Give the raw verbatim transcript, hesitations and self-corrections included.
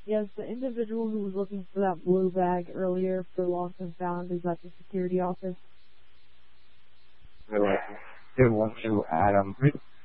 Yes, the individual who was looking for that blue bag earlier for lost and found is at the security office. Really, it won't you, Adam.